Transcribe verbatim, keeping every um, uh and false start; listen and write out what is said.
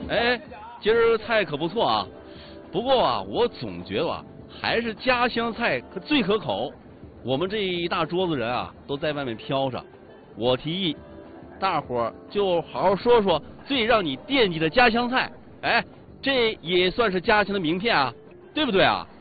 哎，今儿菜可不错啊，不过啊，我总觉得啊，还是家乡菜可最可口。我们这一大桌子人啊，都在外面飘着，我提议，大伙儿就好好说说最让你惦记的家乡菜。哎，这也算是家乡的名片啊，对不对啊？